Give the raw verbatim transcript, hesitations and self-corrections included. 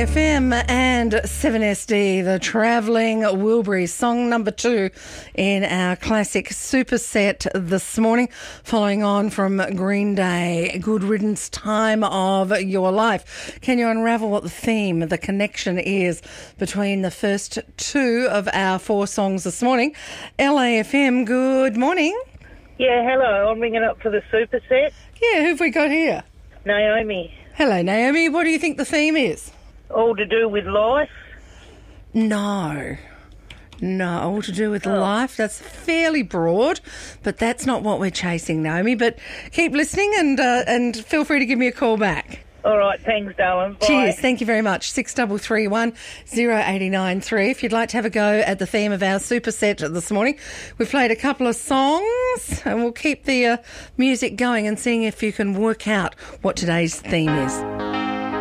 F M and seven S D, the Travelling Wilburys, song number two in our classic superset this morning, following on from Green Day, Good Riddance, Time of Your Life. Can you unravel what the theme, the connection is between the first two of our four songs this morning? L A F M, good morning. Yeah, hello. I'm ringing up for the superset. Yeah, who've we got here? Naomi. Hello, Naomi. What do you think the theme is? All to do with life? No. No, all to do with Oh. life. That's fairly broad, but that's not what we're chasing, Naomi. But keep listening and uh, and feel free to give me a call back. All right, thanks, darling. Bye. Cheers. Thank you very much. six three three one, zero eight nine three. If you'd like to have a go at the theme of our superset this morning, we've played a couple of songs and we'll keep the uh, music going and seeing if you can work out what today's theme is.